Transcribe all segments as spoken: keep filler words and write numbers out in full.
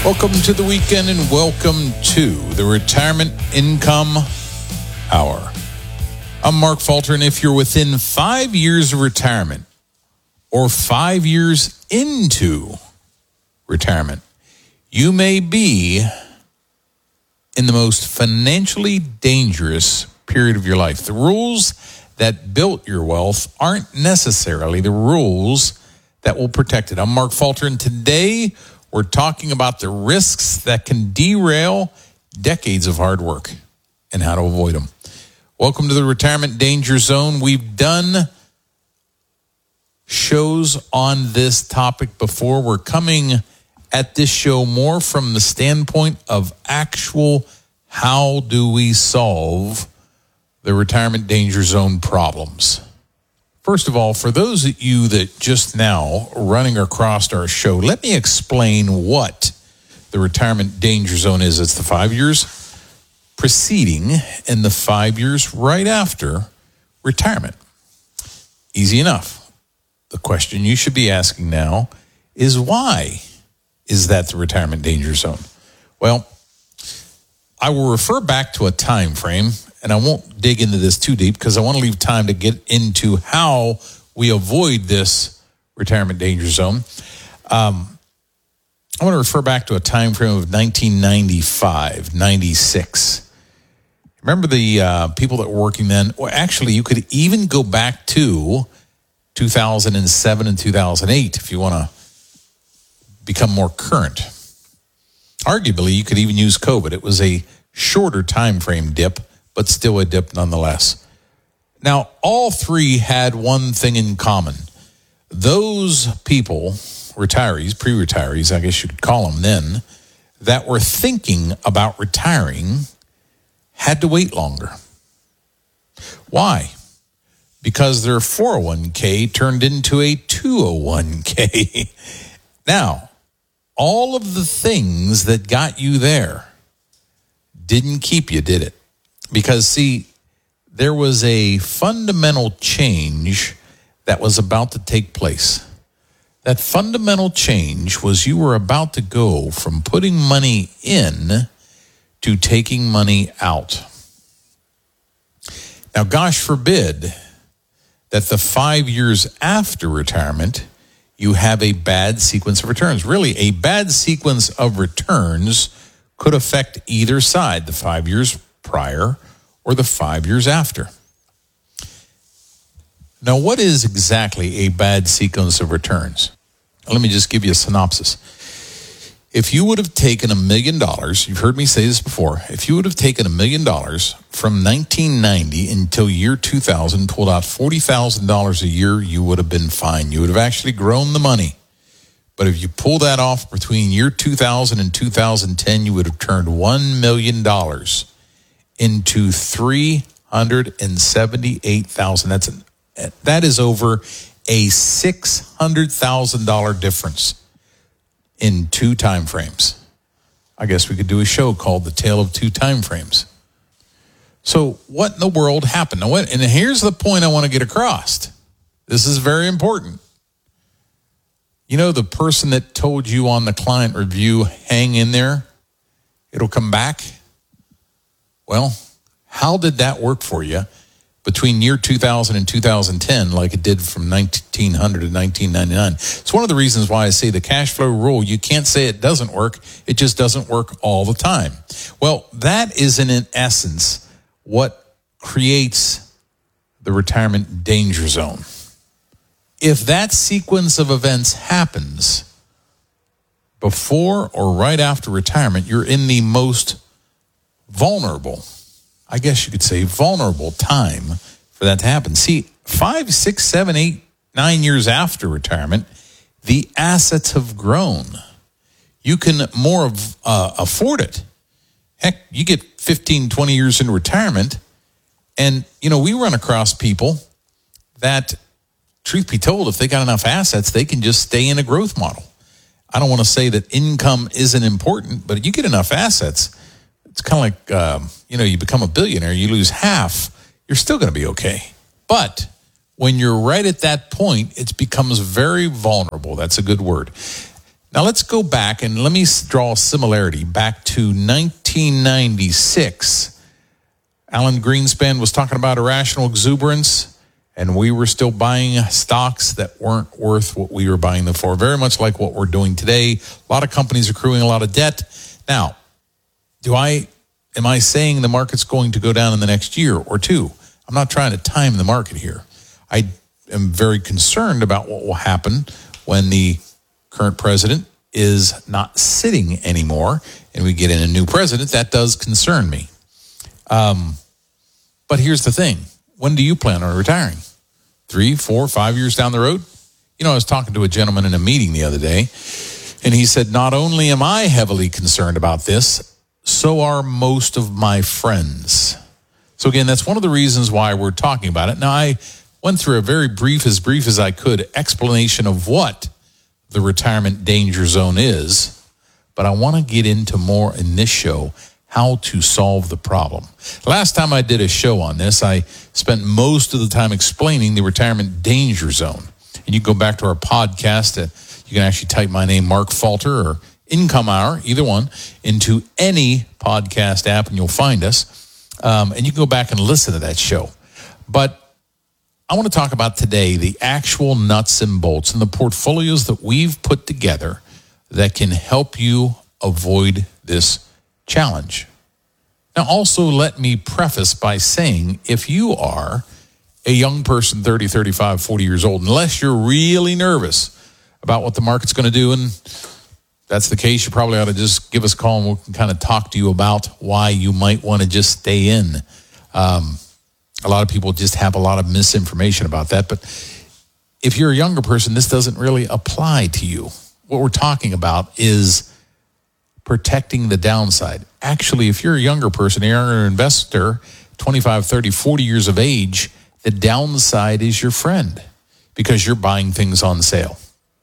Welcome to the weekend and welcome to the Retirement Income Hour. I'm Mark Falter, and if you're within five years of retirement or five years into retirement, you may be in the most financially dangerous period of your life. The rules that built your wealth aren't necessarily the rules that will protect it. I'm Mark Falter, and today we're talking about the risks that can derail decades of hard work and how to avoid them. Welcome to the Retirement Danger Zone. We've done shows on this topic before. We're coming at this show more from the standpoint of actual how do we solve the retirement danger zone problems. First of all, for those of you that just now running across our show, let me explain what the retirement danger zone is. It's the five years preceding and the five years right after retirement. Easy enough. The question you should be asking now is, why is that the retirement danger zone? Well, I will refer back to a time frame, and I won't dig into this too deep because I want to leave time to get into how we avoid this retirement danger zone. Um, I want to refer back to a time frame of nineteen ninety-five, ninety-six. Remember the uh, people that were working then? Well, actually, you could even go back to two thousand seven and two thousand eight if you want to become more current. Arguably, you could even use COVID. It was a shorter time frame dip, but still a dip nonetheless. Now, all three had one thing in common. Those people, retirees, pre-retirees, I guess you could call them then, that were thinking about retiring had to wait longer. Why? Because their four oh one k turned into a two oh one k. Now, all of the things that got you there didn't keep you, did it? Because, see, there was a fundamental change that was about to take place. That fundamental change was you were about to go from putting money in to taking money out. Now, gosh forbid that the five years after retirement, you have a bad sequence of returns. Really, a bad sequence of returns could affect either side, the five years prior or the five years after. Now, what is exactly a bad sequence of returns? Let me just give you a synopsis. If you would have taken a million dollars, you've heard me say this before, if you would have taken a million dollars from nineteen ninety until year two thousand, pulled out forty thousand dollars a year, you would have been fine. You would have actually grown the money. But if you pull that off between year two thousand and two thousand ten, you would have turned one million dollars into three hundred seventy-eight thousand dollars. That's an, that is over a six hundred thousand dollars difference in two time frames. I guess we could do a show called The Tale of Two Time Frames. So what in the world happened? Now, what, and here's the point I want to get across. This is very important. You know, the person that told you on the client review, hang in there, it'll come back. Well, how did that work for you between year two thousand and two thousand ten, like it did from nineteen hundred to nineteen ninety-nine? It's one of the reasons why I say the cash flow rule, you can't say it doesn't work. It just doesn't work all the time. Well, that is in, in essence what creates the retirement danger zone. If that sequence of events happens before or right after retirement, you're in the most vulnerable, I guess you could say vulnerable time for that to happen. See, five, six, seven, eight, nine years after retirement, the assets have grown. You can more uh, afford it. Heck, you get fifteen, twenty years into retirement, and, you know, we run across people that, truth be told, if they got enough assets, they can just stay in a growth model. I don't want to say that income isn't important, but you get enough assets, it's kind of like, um, you know, you become a billionaire, you lose half, you're still going to be okay. But when you're right at that point, it becomes very vulnerable. That's a good word. Now let's go back and let me draw a similarity back to nineteen ninety-six. Alan Greenspan was talking about irrational exuberance, and we were still buying stocks that weren't worth what we were buying them for. Very much like what we're doing today. A lot of companies accruing a lot of debt. Now, do I, am I saying the market's going to go down in the next year or two? I'm not trying to time the market here. I am very concerned about what will happen when the current president is not sitting anymore and we get in a new president. That does concern me. Um, but here's the thing. When do you plan on retiring? Three, four, five years down the road? You know, I was talking to a gentleman in a meeting the other day, and he said, not only am I heavily concerned about this, so are most of my friends. So again, that's one of the reasons why we're talking about it. Now, I went through a very brief, as brief as I could, explanation of what the retirement danger zone is, but I want to get into more in this show how to solve the problem. Last time I did a show on this, I spent most of the time explaining the retirement danger zone. And you go back to our podcast, uh, you can actually type my name, Mark Falter, or Income Hour, either one, into any podcast app, and you'll find us. Um, and you can go back and listen to that show. But I want to talk about today the actual nuts and bolts and the portfolios that we've put together that can help you avoid this challenge. Now, also let me preface by saying, if you are a young person, thirty, thirty-five, forty years old, unless you're really nervous about what the market's going to do, and that's the case, you probably ought to just give us a call and we can kind of talk to you about why you might want to just stay in. Um, a lot of people just have a lot of misinformation about that. But if you're a younger person, this doesn't really apply to you. What we're talking about is protecting the downside. Actually, if you're a younger person, a younger investor, twenty-five, thirty, forty years of age, the downside is your friend because you're buying things on sale.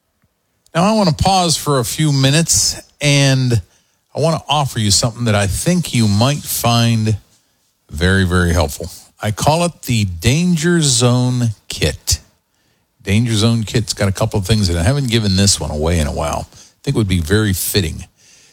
Now, I want to pause for a few minutes, and I want to offer you something that I think you might find very, very helpful. I call it the Danger Zone Kit. Danger Zone Kit's got a couple of things in it. I haven't given this one away in a while. I think it would be very fitting.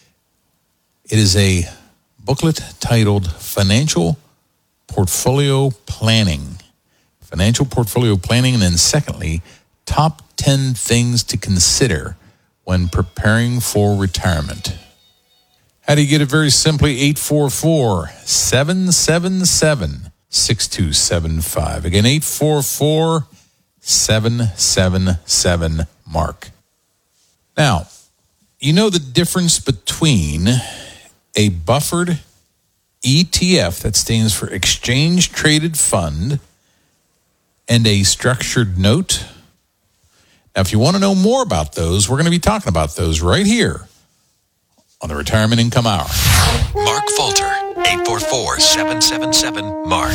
It is a booklet titled Financial Portfolio Planning. Financial Portfolio Planning, and then secondly, Top ten Things to Consider when Preparing for Retirement. How do you get it? Very simply, eight four four, seven seven seven, six two seven five. Again, eight four four, seven seven seven, Mark. Now, you know the difference between a buffered E T F, that stands for Exchange Traded Fund, and a structured note? Now, if you want to know more about those, we're going to be talking about those right here on the Retirement Income Hour. Mark Falter, eight four four, seven seven seven, Mark.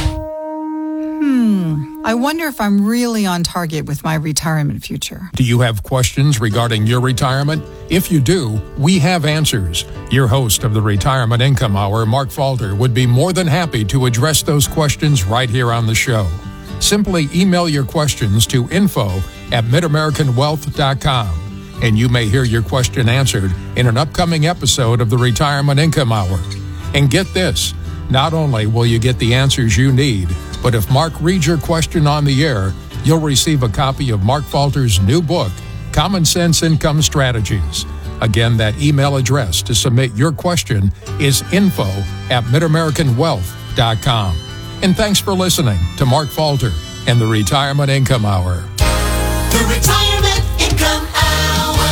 Hmm. I wonder if I'm really on target with my retirement future. Do you have questions regarding your retirement? If you do, we have answers. Your host of the Retirement Income Hour, Mark Falter, would be more than happy to address those questions right here on the show. Simply email your questions to info at mid american wealth dot com, and you may hear your question answered in an upcoming episode of the Retirement Income Hour. And get this, not only will you get the answers you need, but if Mark reads your question on the air, you'll receive a copy of Mark Falter's new book, Common Sense Income Strategies. Again, that email address to submit your question is info at mid american wealth dot com. And thanks for listening to Mark Falter and the Retirement Income Hour. The Retirement Income Hour.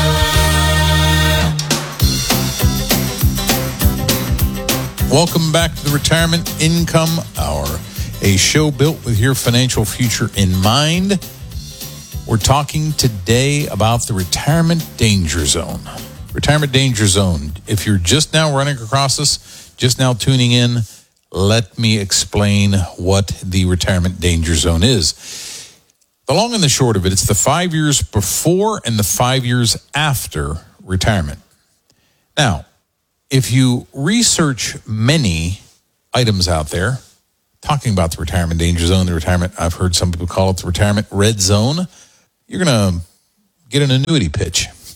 Welcome back to the Retirement Income Hour, a show built with your financial future in mind. We're talking today about the Retirement Danger Zone. Retirement Danger Zone. If you're just now running across us, just now tuning in, let me explain what the Retirement Danger Zone is. The long and the short of it, it's the five years before and the five years after retirement. Now, if you research many items out there talking about the Retirement Danger Zone, the retirement, I've heard some people call it the Retirement Red Zone, you're going to get an annuity pitch.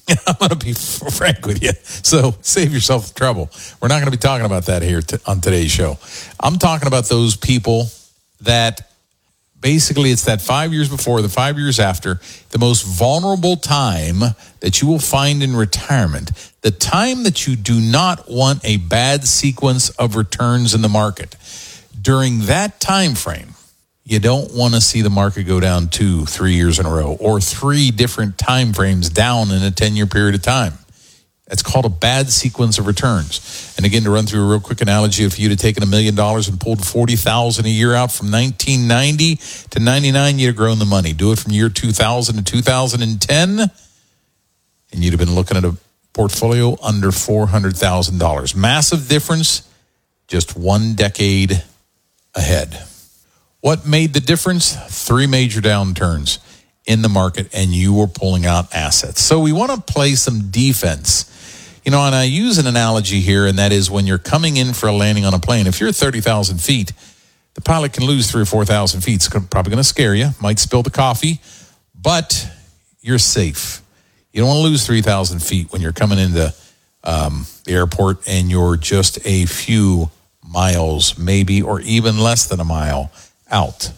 I'm going to be frank with you. So save yourself the trouble. We're not going to be talking about that here t- on today's show. I'm talking about those people that basically it's that five years before, the five years after, the most vulnerable time that you will find in retirement, the time that you do not want a bad sequence of returns in the market. During that time frame, you don't want to see the market go down two, three years in a row, or three different time frames down in a ten-year period of time. That's called a bad sequence of returns. And again, to run through a real quick analogy, if you'd have taken a million dollars and pulled forty thousand dollars a year out from nineteen ninety to ninety-nine, you'd have grown the money. Do it from year two thousand to two thousand ten, and you'd have been looking at a portfolio under four hundred thousand dollars. Massive difference, just one decade ahead. What made the difference? Three major downturns in the market, and you were pulling out assets. So we want to play some defense. You know, and I use an analogy here, and that is when you're coming in for a landing on a plane, if you're at thirty thousand feet, the pilot can lose three or four thousand feet. It's probably going to scare you, might spill the coffee, but you're safe. You don't want to lose three thousand feet when you're coming into um, the airport and you're just a few miles, maybe, or even less than a mile out.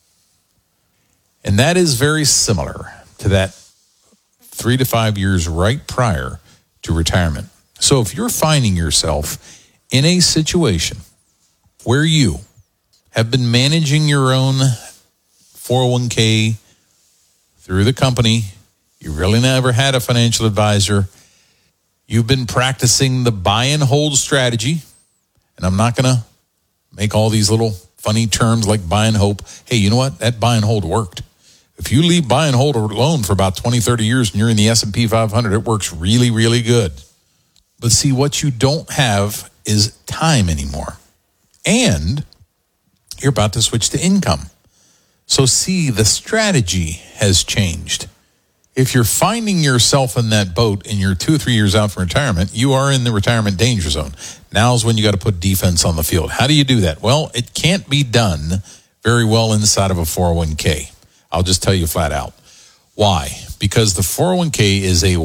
And that is very similar to that three to five years right prior to retirement. So if you're finding yourself in a situation where you have been managing your own four oh one k through the company, you really never had a financial advisor, you've been practicing the buy and hold strategy, and I'm not going to make all these little funny terms like buy and hope. Hey, you know what? That buy and hold worked. If you leave buy and hold alone for about twenty, thirty years and you're in the S and P five hundred, it works really, really good. But see, what you don't have is time anymore. And you're about to switch to income. So see, the strategy has changed. If you're finding yourself in that boat and you're two or three years out from retirement, you are in the retirement danger zone. Now's when you got to put defense on the field. How do you do that? Well, it can't be done very well inside of a four oh one k. I'll just tell you flat out. Why? Because the four oh one k is a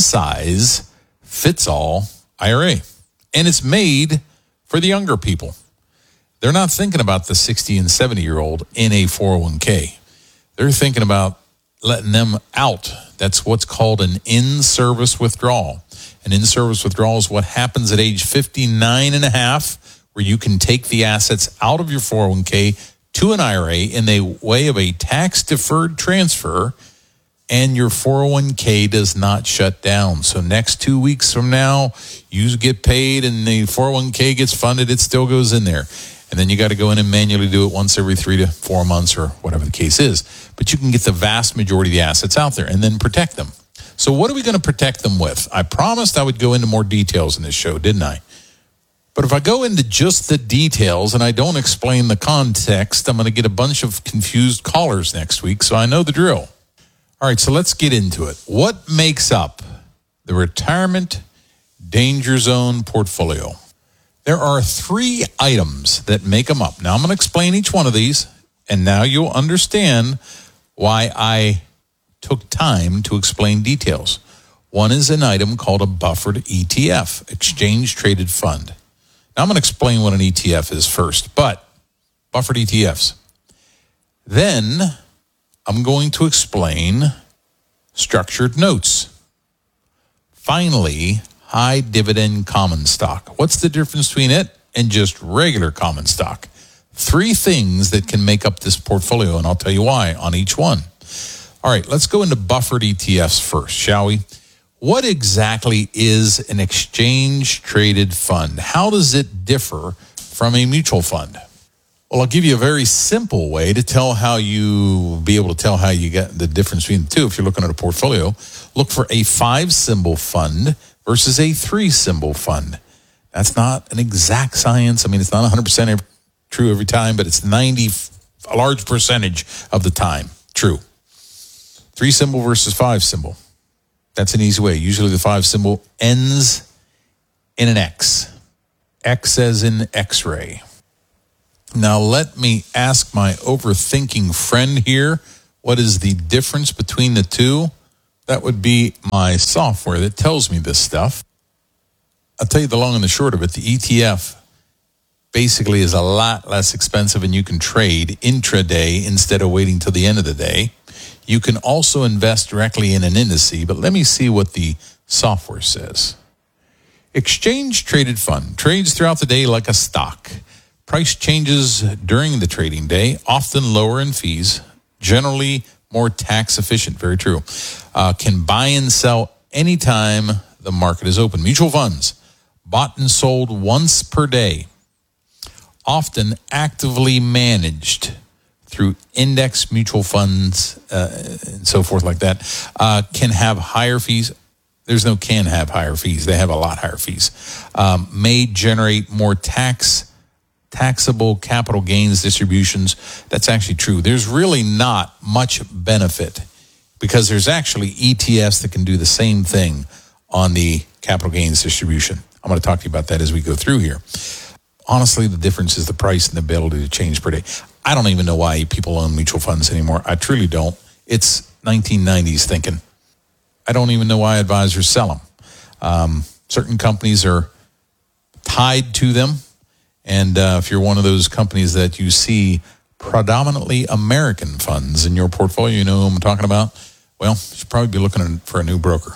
one-size-fits-all I R A. And it's made for the younger people. They're not thinking about the sixty and seventy-year-old in a four oh one k. They're thinking about letting them out. That's what's called an in-service withdrawal. An in-service withdrawal is what happens at age fifty-nine and a half, where you can take the assets out of your four oh one k to an I R A in the way of a tax-deferred transfer, and your four oh one k does not shut down. So next two weeks from now, you get paid and the four oh one k gets funded, it still goes in there. And then you got to go in and manually do it once every three to four months or whatever the case is. But you can get the vast majority of the assets out there and then protect them. So what are we going to protect them with? I promised I would go into more details in this show, didn't I? But if I go into just the details and I don't explain the context, I'm going to get a bunch of confused callers next week, so I know the drill. All right, so let's get into it. What makes up the retirement danger zone portfolio? There are three items that make them up. Now, I'm going to explain each one of these, and now you'll understand why I took time to explain details. One is an item called a buffered E T F, Exchange Traded Fund. Now, I'm going to explain what an E T F is first, but buffered E T Fs. Then, I'm going to explain structured notes. Finally, high dividend common stock. What's the difference between it and just regular common stock? Three things that can make up this portfolio, and I'll tell you why on each one. All right, let's go into buffered E T Fs first, shall we? What exactly is an exchange-traded fund? How does it differ from a mutual fund? Well, I'll give you a very simple way to tell how you be able to tell how you get the difference between the two. If you're looking at a portfolio, look for a five-symbol fund versus a three-symbol fund. That's not an exact science. I mean, it's not one hundred percent true every time, but it's ninety, a large percentage of the time true. Three-symbol versus five-symbol. That's an easy way. Usually the five-symbol ends in an X. X as in X-ray. Now, let me ask my overthinking friend here, what is the difference between the two? That would be my software that tells me this stuff. I'll tell you the long and the short of it. The E T F basically is a lot less expensive, and you can trade intraday instead of waiting till the end of the day. You can also invest directly in an indice, but let me see what the software says. Exchange traded fund trades throughout the day like a stock. Price changes during the trading day, often lower in fees, generally more tax efficient. Very true. Uh, can buy and sell anytime the market is open. Mutual funds bought and sold once per day, often actively managed through index mutual funds uh, and so forth like that, uh, can have higher fees. There's no can have higher fees. They have a lot higher fees. Um, may generate more tax taxable capital gains distributions. That's actually true. There's really not much benefit because there's actually E T Fs that can do the same thing on the capital gains distribution. I'm going to talk to you about that as we go through here. Honestly, the difference is the price and the ability to change per day. I don't even know why people own mutual funds anymore. I truly don't. It's nineteen nineties thinking. I don't even know why advisors sell them. Um, certain companies are tied to them. And uh, if you're one of those companies that you see predominantly American funds in your portfolio, you know who I'm talking about? Well, you should probably be looking for a new broker.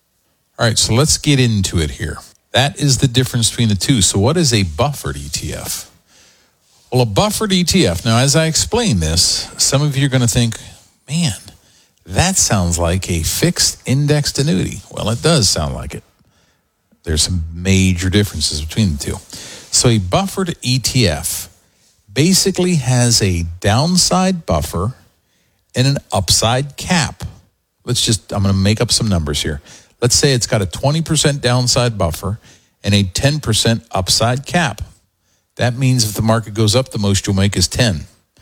All right, so let's get into it here. That is the difference between the two. So what is a buffered E T F? Well, a buffered E T F, now as I explain this, some of you are going to think, man, that sounds like a fixed indexed annuity. Well, it does sound like it. There's some major differences between the two. So a buffered E T F basically has a downside buffer and an upside cap. Let's just, I'm going to make up some numbers here. Let's say it's got a twenty percent downside buffer and a ten percent upside cap. That means if the market goes up, the most you'll make is ten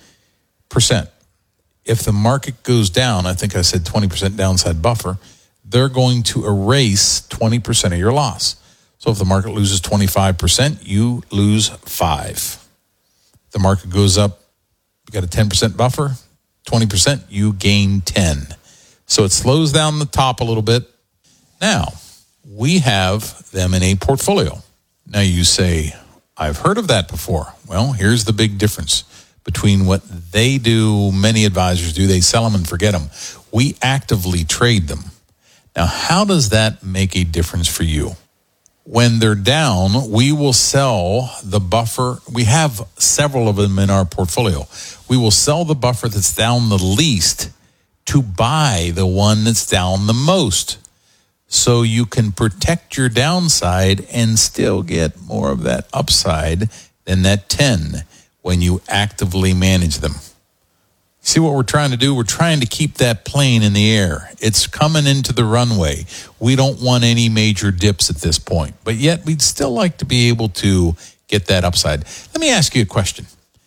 percent. If the market goes down, I think I said twenty percent downside buffer, they're going to erase twenty percent of your loss. So if the market loses twenty-five percent, you lose five. If the market goes up, you got a ten percent buffer, twenty percent, you gain ten. So it slows down the top a little bit. Now, we have them in a portfolio. Now you say, I've heard of that before. Well, here's the big difference between what they do, many advisors do. They sell them and forget them. We actively trade them. Now, how does that make a difference for you? When they're down, we will sell the buffer. We have several of them in our portfolio. We will sell the buffer that's down the least to buy the one that's down the most. So you can protect your downside and still get more of that upside than that ten when you actively manage them. See what we're trying to do? We're trying to keep that plane in the air. It's coming into the runway. We don't want any major dips at this point, but yet we'd still like to be able to get that upside. Let me ask you a question.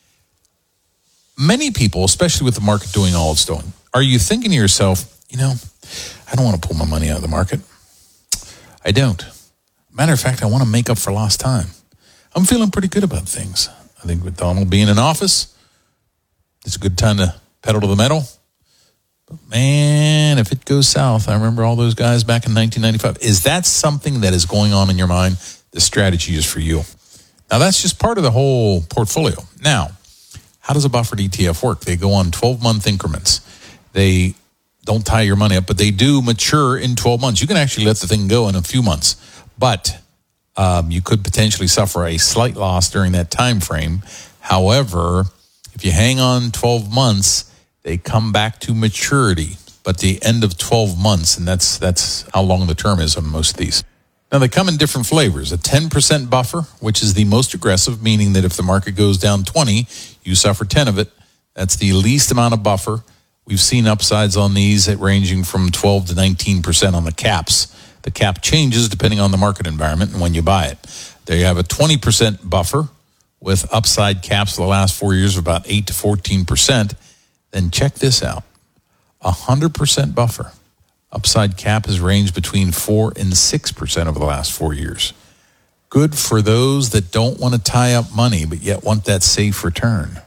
Many people, especially with the market doing all it's doing, are you thinking to yourself, you know, I don't want to pull my money out of the market. I don't. Matter of fact, I want to make up for lost time. I'm feeling pretty good about things. I think with Donald being in office, it's a good time to pedal to the metal. But man, if it goes south, I remember all those guys back in nineteen ninety-five. Is that something that is going on in your mind? The strategy is for you. Now, that's just part of the whole portfolio. Now, how does a buffered E T F work? They go on twelve-month increments. They don't tie your money up, but they do mature in twelve months. You can actually let the thing go in a few months, but um, you could potentially suffer a slight loss during that time frame. However, if you hang on twelve months, they come back to maturity, but the end of twelve months, and that's that's how long the term is on most of these. Now, they come in different flavors. A ten percent buffer, which is the most aggressive, meaning that if the market goes down twenty, you suffer ten of it. That's the least amount of buffer. We've seen upsides on these at ranging from twelve to nineteen percent on the caps. The cap changes depending on the market environment and when you buy it. There you have a twenty percent buffer with upside caps for the last four years of about eight to fourteen percent. Then check this out. one hundred percent buffer. Upside cap has ranged between four and six percent over the last four years. Good for those that don't want to tie up money but yet want that safe return.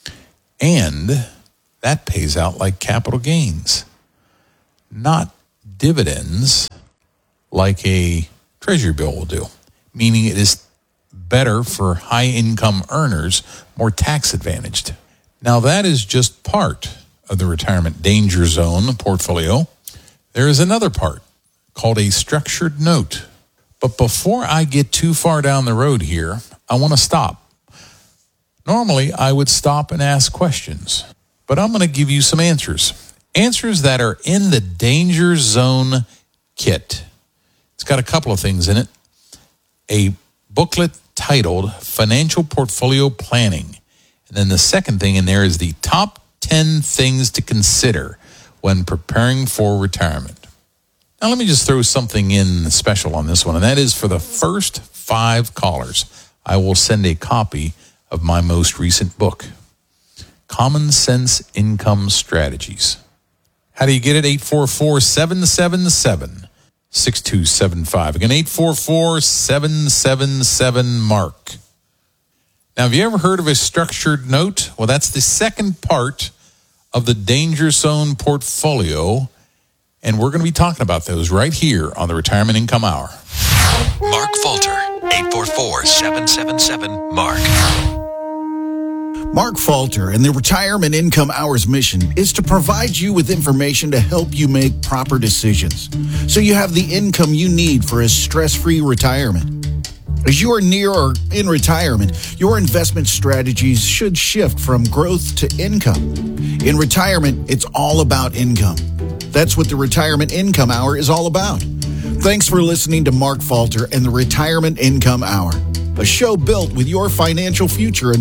And that pays out like capital gains. Not dividends like a treasury bill will do, meaning it is better for high-income earners, more tax-advantaged. Now, that is just part of the retirement danger zone portfolio. There is another part called a structured note. But before I get too far down the road here, I want to stop. Normally, I would stop and ask questions, but I'm going to give you some answers. Answers that are in the Danger Zone kit. It's got a couple of things in it. A booklet titled Financial Portfolio Planning. And then the second thing in there is the top ten things to consider when preparing for retirement. Now, let me just throw something in special on this one, and that is for the first five callers, I will send a copy of my most recent book, Common Sense Income Strategies. How do you get it? eight four four, seven seven seven, six two seven five. Again, eight four four, seven seven seven, Mark. Now, have you ever heard of a structured note? Well, that's the second part of the Danger Zone portfolio, and we're going to be talking about those right here on the Retirement Income Hour. Mark Falter, eight four four, seven seven seven, Mark. Mark Falter and the Retirement Income Hour's mission is to provide you with information to help you make proper decisions so you have the income you need for a stress-free retirement. As you are near or in retirement, your investment strategies should shift from growth to income. In retirement, it's all about income. That's what the Retirement Income Hour is all about. Thanks for listening to Mark Falter and the Retirement Income Hour, a show built with your financial future in